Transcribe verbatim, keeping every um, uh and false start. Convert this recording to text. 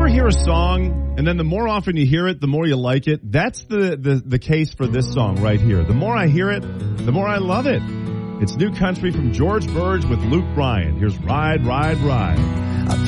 hear a song, and then the more often you hear it, the more you like it? That's the, the, the case for this song right here. The more I hear it, the more I love it. It's New Country from George Burge with Luke Bryan. Here's Ride, Ride, Ride. I